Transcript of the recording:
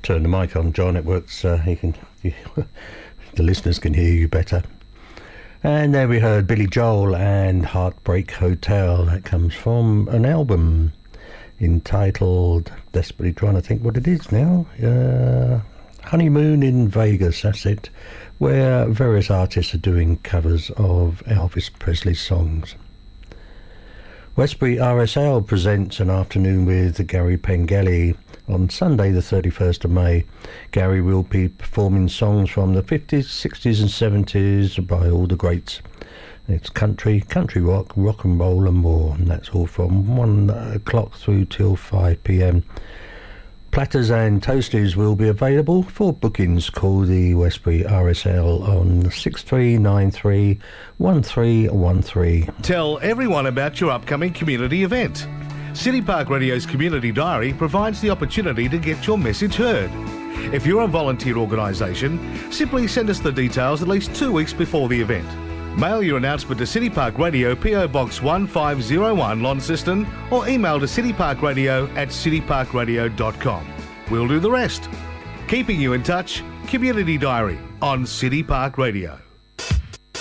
turn the mic on, John. It works. The listeners can hear you better. And there we heard Billy Joel and Heartbreak Hotel. That comes from an album entitled, desperately trying to think what it is now, Honeymoon in Vegas, that's it, where various artists are doing covers of Elvis Presley songs. Westbury RSL presents An Afternoon with Gary Pengelly on Sunday the 31st of May. Gary will be performing songs from the 50s, 60s and 70s by all the greats. It's country rock, rock and roll and more, and that's all from 1 o'clock through till 5 p.m. Platters and toasters will be available. For bookings, call the Westbury RSL on 6393 1313. Tell everyone about your upcoming community event. City Park Radio's Community Diary provides the opportunity to get your message heard. If you're a volunteer organisation, simply send us the details at least 2 weeks before the event. Mail your announcement to City Park Radio, PO Box 1501, Launceston, or email to cityparkradio@cityparkradio.com. We'll do the rest. Keeping you in touch, Community Diary on City Park Radio.